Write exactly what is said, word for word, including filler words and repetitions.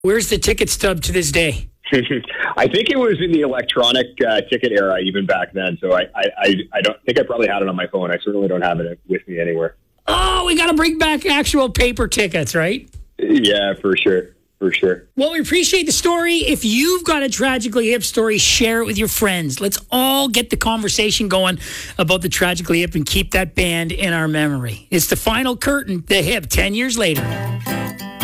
Where's the ticket stub to this day? I think it was in the electronic uh, ticket era, even back then. So I, I, I, I don't think I probably had it on my phone. I certainly don't have it with me anywhere. Oh, we got to bring back actual paper tickets, right? Yeah, for sure. For sure. Well, we appreciate the story. If you've got a Tragically Hip story, share it with your friends. Let's all get the conversation going about the Tragically Hip and keep that band in our memory. It's the final curtain, The Hip, ten years later.